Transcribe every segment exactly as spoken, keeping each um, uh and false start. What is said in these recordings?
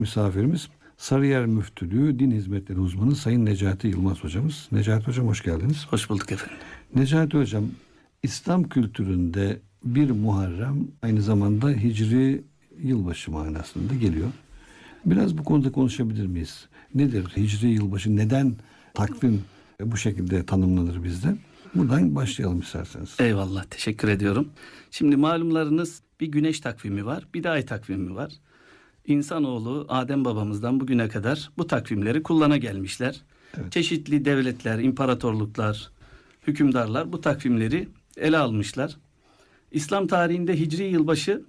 Misafirimiz Sarıyer Müftülüğü Din Hizmetleri Uzmanı Sayın Necati Yılmaz hocamız. Necati hocam hoş geldiniz. Hoş bulduk efendim. Necati hocam, İslam kültüründe bir Muharrem aynı zamanda Hicri yılbaşı manasında geliyor. Biraz bu konuda konuşabilir miyiz? Nedir Hicri yılbaşı? Neden takvim bu şekilde tanımlanır bizde? Buradan başlayalım isterseniz. Eyvallah, teşekkür ediyorum. Şimdi malumlarınız bir güneş takvimi var, bir de ay takvimi var. İnsanoğlu Adem babamızdan bugüne kadar bu takvimleri kullana gelmişler. Evet. Çeşitli devletler, imparatorluklar, hükümdarlar bu takvimleri ele almışlar. İslam tarihinde Hicri yılbaşı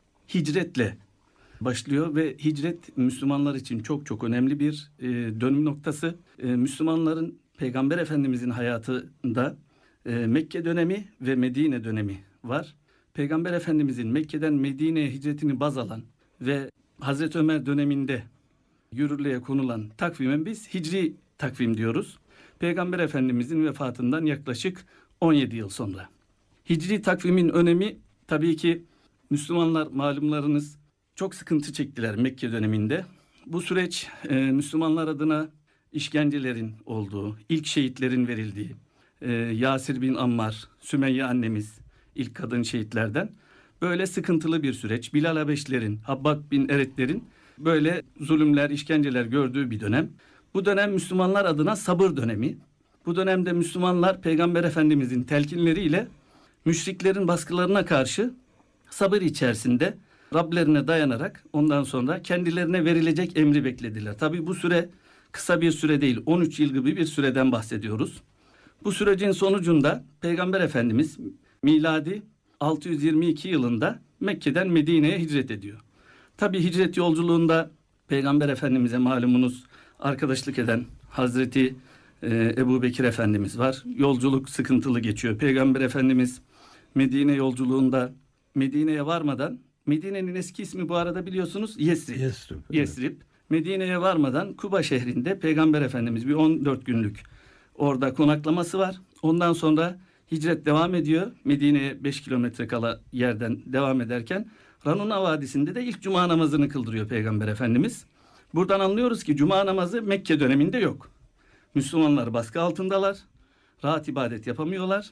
hicretle başlıyor ve hicret Müslümanlar için çok çok önemli bir e, dönüm noktası. E, Müslümanların Peygamber Efendimizin hayatında e, Mekke dönemi ve Medine dönemi var. Peygamber Efendimizin Mekke'den Medine'ye hicretini baz alan ve Hazreti Ömer döneminde yürürlüğe konulan takvime biz Hicri takvim diyoruz. Peygamber Efendimizin vefatından yaklaşık on yedi yıl sonra. Hicri takvimin önemi tabii ki Müslümanlar malumlarınız çok sıkıntı çektiler Mekke döneminde. Bu süreç e, Müslümanlar adına işkencelerin olduğu, ilk şehitlerin verildiği, e, Yasir bin Ammar, Sümeyye annemiz ilk kadın şehitlerden. Böyle sıkıntılı bir süreç. Bilal Habeşlerin, Habbab bin Eretlerin böyle zulümler, işkenceler gördüğü bir dönem. Bu dönem Müslümanlar adına sabır dönemi. Bu dönemde Müslümanlar Peygamber Efendimizin telkinleriyle müşriklerin baskılarına karşı sabır içerisinde Rablerine dayanarak ondan sonra kendilerine verilecek emri beklediler. Tabii bu süre kısa bir süre değil, on üç yıl gibi bir süreden bahsediyoruz. Bu sürecin sonucunda Peygamber Efendimiz miladi altı yüz yirmi iki yılında Mekke'den Medine'ye hicret ediyor. Tabii hicret yolculuğunda Peygamber Efendimiz'e malumunuz arkadaşlık eden Hazreti e, Ebu Bekir Efendimiz var. Yolculuk sıkıntılı geçiyor. Peygamber Efendimiz Medine yolculuğunda Medine'ye varmadan, Medine'nin eski ismi bu arada biliyorsunuz Yesrib. Yesrib. Evet. Yesrib. Medine'ye varmadan Kuba şehrinde Peygamber Efendimiz bir on dört günlük orada konaklaması var. Ondan sonra hicret devam ediyor. Medine'ye beş kilometre kala yerden devam ederken Ranuna Vadisi'nde de ilk cuma namazını kıldırıyor Peygamber Efendimiz. Buradan anlıyoruz ki cuma namazı Mekke döneminde yok. Müslümanlar baskı altındalar. Rahat ibadet yapamıyorlar.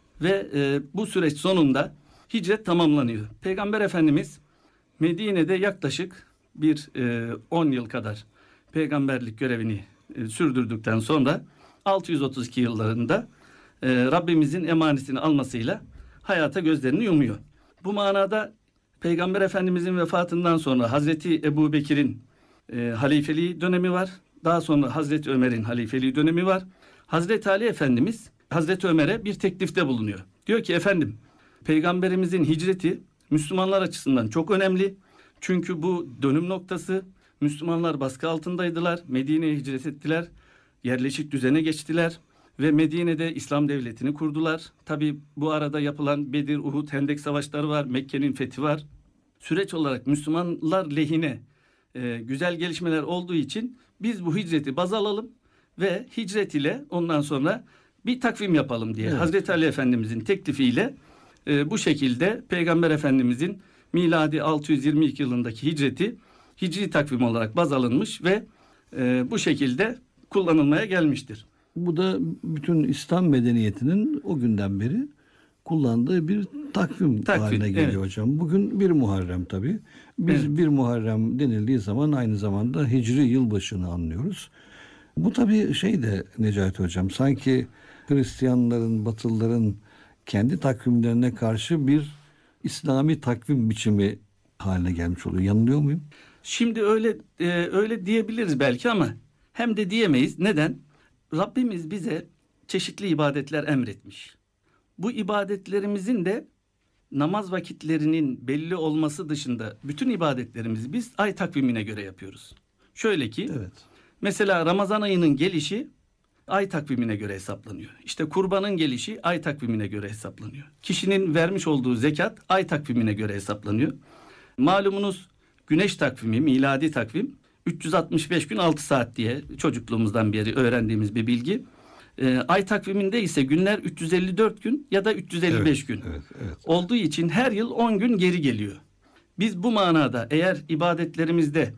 Ve e, bu süreç sonunda hicret tamamlanıyor. Peygamber Efendimiz Medine'de yaklaşık bir e, on yıl kadar peygamberlik görevini e, sürdürdükten sonra altı yüz otuz iki yıllarında e, Rabbimizin emanetini almasıyla hayata gözlerini yumuyor. Bu manada Peygamber Efendimizin vefatından sonra Hazreti Ebu Bekir'in e, halifeliği dönemi var. Daha sonra Hazreti Ömer'in halifeliği dönemi var. Hazreti Ali Efendimiz Hazreti Ömer'e bir teklifte bulunuyor. Diyor ki efendim, Peygamberimizin hicreti Müslümanlar açısından çok önemli. Çünkü bu dönüm noktası. Müslümanlar baskı altındaydılar. Medine'ye hicret ettiler. Yerleşik düzene geçtiler. Ve Medine'de İslam devletini kurdular. Tabi bu arada yapılan Bedir, Uhud, Hendek savaşları var. Mekke'nin fethi var. Süreç olarak Müslümanlar lehine e, güzel gelişmeler olduğu için biz bu hicreti baz alalım ve hicret ile ondan sonra bir takvim yapalım diye. Evet. Hazreti Ali Efendimizin teklifiyle e, bu şekilde Peygamber Efendimizin miladi altı yüz yirmi iki yılındaki hicreti hicri takvim olarak baz alınmış ve e, bu şekilde kullanılmaya gelmiştir. Bu da bütün İslam medeniyetinin o günden beri kullandığı bir takvim, takvim haline geliyor, evet. Hocam. Bugün bir Muharrem tabii. Biz evet. bir Muharrem denildiği zaman aynı zamanda Hicri yılbaşını anlıyoruz. Bu tabii şey de Necati hocam, sanki Hristiyanların, Batılıların kendi takvimlerine karşı bir İslami takvim biçimi haline gelmiş oluyor. Yanılıyor muyum? Şimdi öyle e, öyle diyebiliriz belki ama hem de diyemeyiz. Neden? Rabbimiz bize çeşitli ibadetler emretmiş. Bu ibadetlerimizin de namaz vakitlerinin belli olması dışında bütün ibadetlerimizi biz ay takvimine göre yapıyoruz. Şöyle ki, evet. Mesela Ramazan ayının gelişi ay takvimine göre hesaplanıyor. İşte kurbanın gelişi ay takvimine göre hesaplanıyor. Kişinin vermiş olduğu zekat ay takvimine göre hesaplanıyor. Malumunuz güneş takvimi, miladi takvim üç yüz altmış beş gün altı saat diye çocukluğumuzdan beri öğrendiğimiz bir bilgi. E, ay takviminde ise günler üç yüz elli dört gün ya da üç yüz elli beş evet, gün evet, evet. olduğu için her yıl on gün geri geliyor. Biz bu manada eğer ibadetlerimizde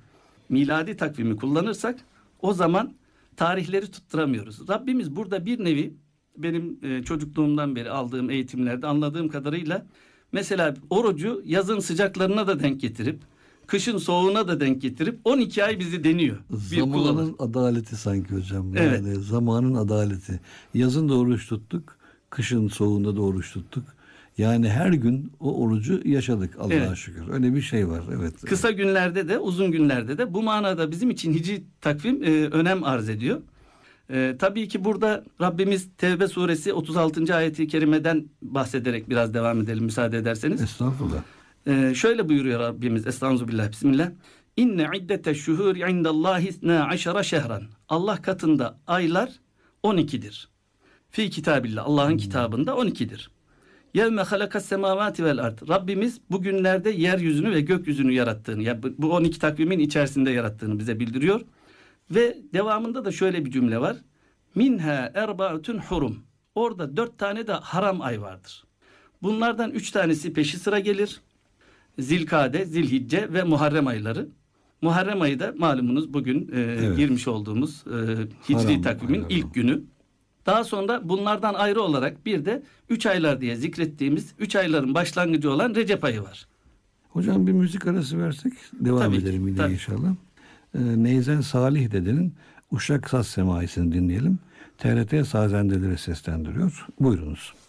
miladi takvimi kullanırsak o zaman tarihleri tutturamıyoruz. Rabbimiz burada bir nevi benim e, çocukluğumdan beri aldığım eğitimlerde anladığım kadarıyla mesela orucu yazın sıcaklarına da denk getirip kışın soğuğuna da denk getirip on iki ay bizi deniyor. Zamanın adaleti sanki hocam. Evet. Yani zamanın adaleti. Yazın da oruç tuttuk. Kışın soğuğunda da oruç tuttuk. Yani her gün o orucu yaşadık Allah'a Evet. şükür. Öyle bir şey var. Evet. Kısa günlerde de uzun günlerde de bu manada bizim için hicri takvim e, önem arz ediyor. E, tabii ki burada Rabbimiz Tevbe suresi otuz altıncı ayeti kerimeden bahsederek biraz devam edelim müsaade ederseniz. Estağfurullah. Ee, şöyle buyuruyor Rabbimiz Estağfirullah Bismillah. İnne iddete şuhur indallahi isna aşara şehran. Allah katında aylar on ikidir. Fi kitabillah. Allah'ın hmm. kitabında on ikidir. Yevme halakas semavati vel ard. Rabbimiz bugünlerde yeryüzünü ve gökyüzünü yarattığını, yani bu on iki takvimin içerisinde yarattığını bize bildiriyor. Ve devamında da şöyle bir cümle var. Minha erbaatun hurum. Orada dört tane de haram ay vardır. Bunlardan üç tanesi peşi sıra gelir. Zilkade, Zilhicce ve Muharrem ayları. Muharrem ayı da malumunuz bugün e, evet. girmiş olduğumuz e, hicri Haram, takvimin haram. ilk günü. Daha sonra bunlardan ayrı olarak bir de üç aylar diye zikrettiğimiz üç ayların başlangıcı olan Recep ayı var. Hocam bir müzik arası versek devam Tabii edelim ki, yine tabii. inşallah. Ee, Neyzen Salih dedenin Uşak Saz Semaisi'ni dinleyelim. T R T Sazendeleri seslendiriyor. Buyurunuz.